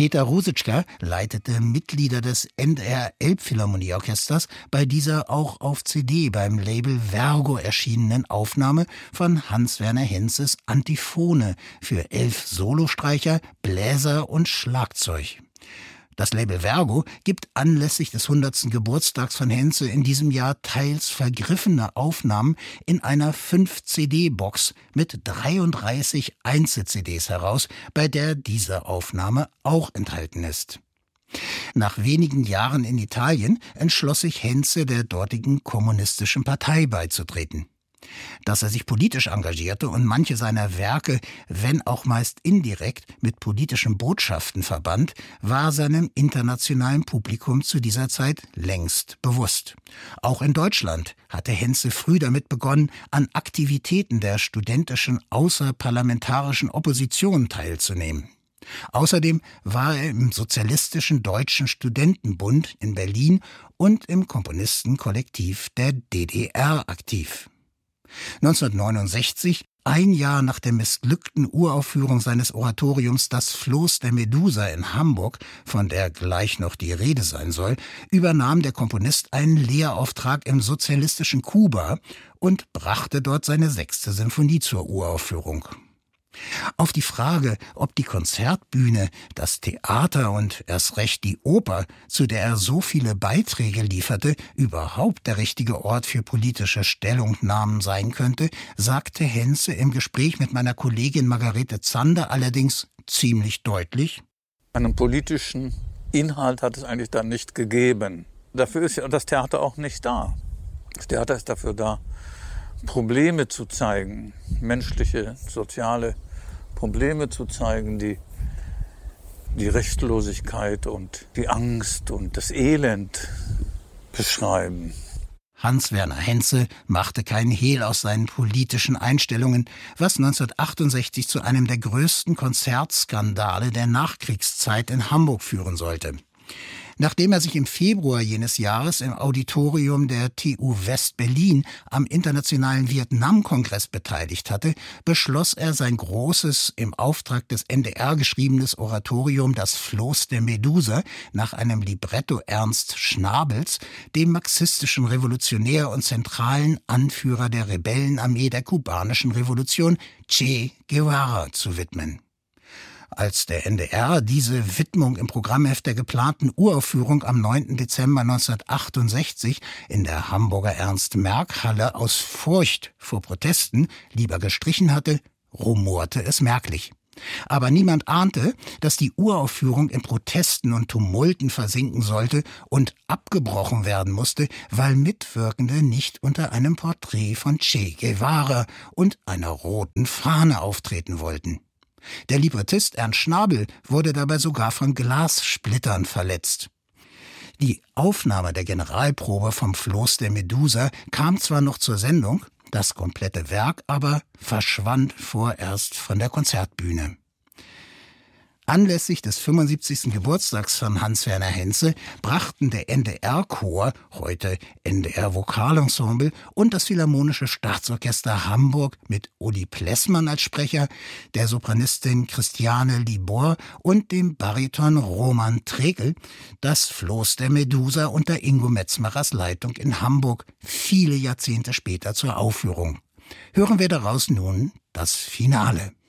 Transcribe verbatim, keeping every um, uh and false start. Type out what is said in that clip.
Peter Ruzicka leitete Mitglieder des N D R Elbphilharmonieorchesters bei dieser auch auf C D beim Label Vergo erschienenen Aufnahme von Hans-Werner Henzes Antiphone für elf Solostreicher, Bläser und Schlagzeug. Das Label Vergo gibt anlässlich des hundertsten Geburtstags von Henze in diesem Jahr teils vergriffene Aufnahmen in einer fünf C D-Box mit dreiunddreißig Einzel-C Ds heraus, bei der diese Aufnahme auch enthalten ist. Nach wenigen Jahren in Italien entschloss sich Henze der dortigen kommunistischen Partei beizutreten. Dass er sich politisch engagierte und manche seiner Werke, wenn auch meist indirekt, mit politischen Botschaften verband, war seinem internationalen Publikum zu dieser Zeit längst bewusst. Auch in Deutschland hatte Henze früh damit begonnen, an Aktivitäten der studentischen außerparlamentarischen Opposition teilzunehmen. Außerdem war er im Sozialistischen Deutschen Studentenbund in Berlin und im Komponistenkollektiv der D D R aktiv. neunzehnhundertneunundsechzig, ein Jahr nach der missglückten Uraufführung seines Oratoriums Das Floß der Medusa in Hamburg, von der gleich noch die Rede sein soll, übernahm der Komponist einen Lehrauftrag im sozialistischen Kuba und brachte dort seine sechste Sinfonie zur Uraufführung. Auf die Frage, ob die Konzertbühne, das Theater und erst recht die Oper, zu der er so viele Beiträge lieferte, überhaupt der richtige Ort für politische Stellungnahmen sein könnte, sagte Henze im Gespräch mit meiner Kollegin Margarete Zander allerdings ziemlich deutlich: Einen politischen Inhalt hat es eigentlich dann nicht gegeben. Dafür ist ja das Theater auch nicht da. Das Theater ist dafür da, Probleme zu zeigen, menschliche, soziale Probleme zu zeigen, die, die Rechtlosigkeit und die Angst und das Elend beschreiben. Hans-Werner Henze machte keinen Hehl aus seinen politischen Einstellungen, was neunzehnhundertachtundsechzig zu einem der größten Konzertskandale der Nachkriegszeit in Hamburg führen sollte. Nachdem er sich im Februar jenes Jahres im Auditorium der T U West-Berlin am Internationalen Vietnam-Kongress beteiligt hatte, beschloss er sein großes, im Auftrag des N D R geschriebenes Oratorium Das Floß der Medusa nach einem Libretto Ernst Schnabels, dem marxistischen Revolutionär und zentralen Anführer der Rebellenarmee der kubanischen Revolution, Che Guevara, zu widmen. Als der N D R diese Widmung im Programmheft der geplanten Uraufführung am neunten Dezember neunzehnhundertachtundsechzig in der Hamburger Ernst-Merck-Halle aus Furcht vor Protesten lieber gestrichen hatte, rumorte es merklich. Aber niemand ahnte, dass die Uraufführung in Protesten und Tumulten versinken sollte und abgebrochen werden musste, weil Mitwirkende nicht unter einem Porträt von Che Guevara und einer roten Fahne auftreten wollten. Der Librettist Ernst Schnabel wurde dabei sogar von Glassplittern verletzt. Die Aufnahme der Generalprobe vom Floß der Medusa kam zwar noch zur Sendung, das komplette Werk aber verschwand vorerst von der Konzertbühne. Anlässlich des fünfundsiebzigsten Geburtstags von Hans-Werner Henze brachten der N D R-Chor, heute N D R-Vokalensemble, und das Philharmonische Staatsorchester Hamburg mit Uli Plessmann als Sprecher, der Sopranistin Christiane Libor und dem Bariton Roman Trekel das Floß der Medusa unter Ingo Metzmachers Leitung in Hamburg viele Jahrzehnte später zur Aufführung. Hören wir daraus nun das Finale.